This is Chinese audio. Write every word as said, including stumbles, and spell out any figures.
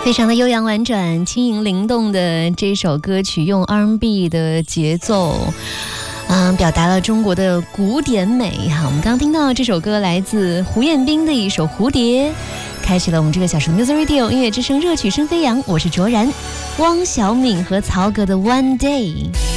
非常的悠扬婉转、轻盈灵动的这首歌曲，用 R and B 的节奏，嗯，表达了中国的古典美。好，我们刚刚听到这首歌来自胡彦斌的一首《蝴蝶》，开启了我们这个小时的 Music Radio 音乐之声热曲声飞扬。我是卓然，汪小敏和曹格的 One Day。